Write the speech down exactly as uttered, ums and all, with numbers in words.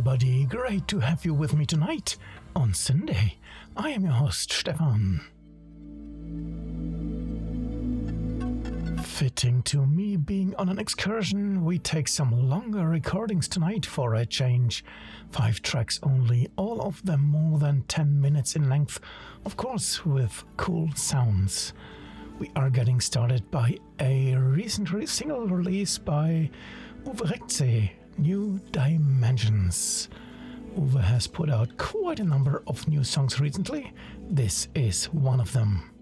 everybody, great to have you with me tonight on Sunday. I am your host, Stefan. Fitting to me being on an excursion, we take some longer recordings tonight for a change. Five tracks only, all of them more than ten minutes in length, of course with cool sounds. We are getting started by a recent single release by Uwe Rechtse, New Dimensions. Uwe has put out quite a number of new songs recently. This is one of them.